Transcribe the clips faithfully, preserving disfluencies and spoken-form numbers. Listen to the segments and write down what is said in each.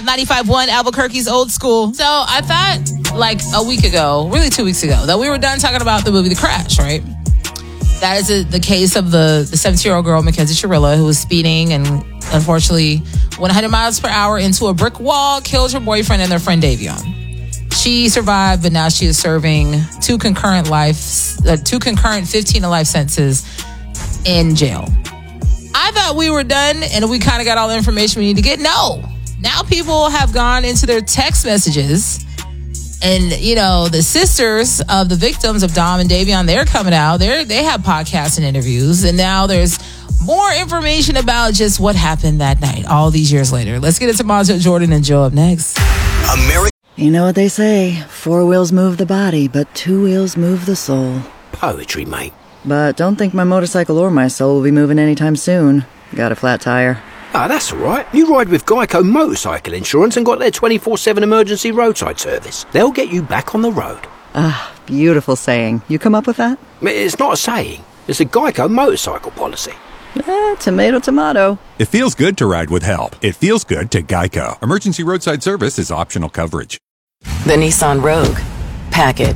Hot ninety-five point one, Albuquerque's Old School. So I thought like a week ago, really two weeks ago, that we were done talking about the movie The Crash, right? That is a, the case of the seventeen-year-old girl, Mackenzie Chirilla, who was speeding and unfortunately went one hundred miles per hour into a brick wall, killed her boyfriend and their friend Davion. She survived, but now she is serving two concurrent life, uh, two concurrent fifteen to life sentences in jail. I thought we were done and we kind of got all the information we need to get. No. Now people have gone into their text messages and, you know, the sisters of the victims of Dom and Davion, they're coming out. They're, they have podcasts and interviews. And now there's more information about just what happened that night all these years later. Let's get into Monzo Jordan and Joe up next. America. You know what they say, four wheels move the body, but two wheels move the soul. Poetry, mate. But don't think my motorcycle or my soul will be moving anytime soon. Got a flat tire. Ah, that's all right. You ride with Geico Motorcycle Insurance and got their twenty-four seven emergency roadside service. They'll get you back on the road. Ah, beautiful saying. You come up with that? It's not a saying. It's a Geico motorcycle policy. Eh, tomato, tomato. It feels good to ride with help. It feels good to Geico. Emergency roadside service is optional coverage. The Nissan Rogue. Pack it.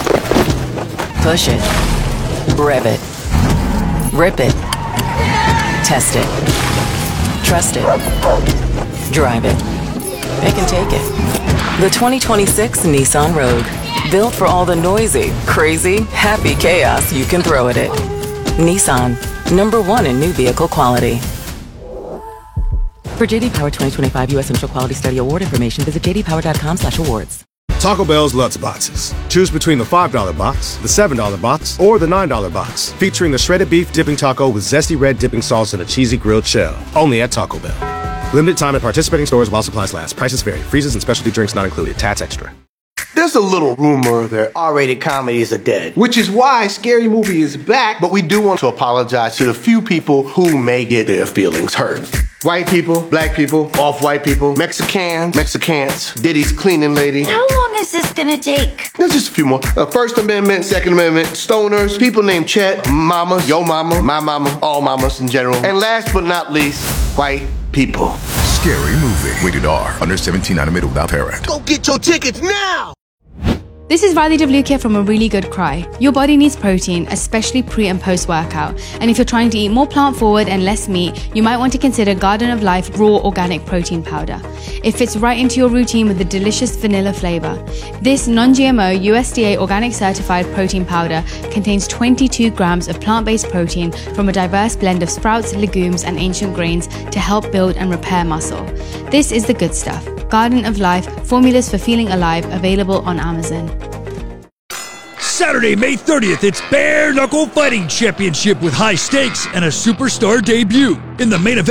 Push it. Rev it. Rip it. Test it. Trust it. Drive it. It can take it. The twenty twenty-six Nissan Rogue. Built for all the noisy, crazy, happy chaos you can throw at it. Nissan. Number one in new vehicle quality. For J D Power twenty twenty-five U S Initial Quality Study Award information, visit j d power dot com slash awards. Taco Bell's Lutz Boxes. Choose between the five dollar box, the seven dollar box, or the nine dollar box. Featuring the shredded beef dipping taco with zesty red dipping sauce and a cheesy grilled shell. Only at Taco Bell. Limited time at participating stores while supplies last. Prices vary. Freezes and specialty drinks not included. Tats extra. There's a little rumor that R-rated comedies are dead, which is why Scary Movie is back, but we do want to apologize to the few people who may get their feelings hurt. White people, black people, off-white people, Mexicans, Mexicans, Diddy's cleaning lady. How long is this gonna take? There's just a few more. Uh, First Amendment, Second Amendment, stoners, people named Chet, mama, yo mama, my mama, all mamas in general. And last but not least, white people. Scary Movie. Rated R. Under seventeen, animated without parent. Go get your tickets now! This is Riley W. here from A Really Good Cry. Your body needs protein, especially pre and post workout. And if you're trying to eat more plant forward and less meat, you might want to consider Garden of Life Raw Organic Protein Powder. It fits right into your routine with a delicious vanilla flavor. This non-G M O U S D A organic certified protein powder contains twenty-two grams of plant-based protein from a diverse blend of sprouts, legumes, and ancient grains to help build and repair muscle. This is the good stuff. Garden of Life, formulas for feeling alive, available on Amazon. Saturday, May thirtieth, it's Bare Knuckle Fighting Championship with high stakes and a superstar debut. In the main event,